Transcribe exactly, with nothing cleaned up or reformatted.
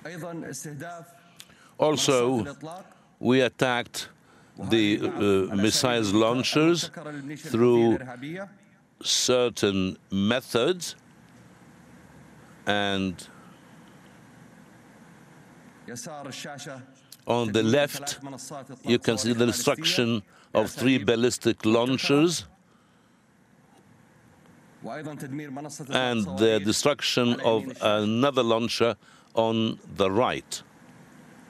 Also, we attacked the uh, missiles launchers through certain methods, and on the left, you can see the destruction of three ballistic launchers and the destruction of another launcher on the right.